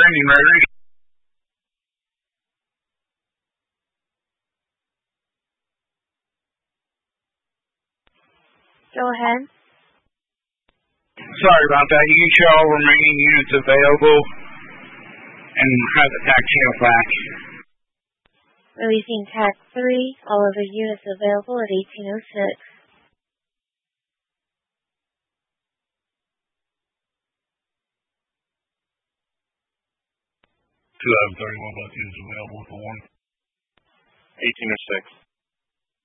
training ready. Go ahead. Sorry about that. You can show all remaining units available and have the taxi back. Releasing TAC 3, all of the units available at 1806. 2 out of 31 both units available for 1. 1806.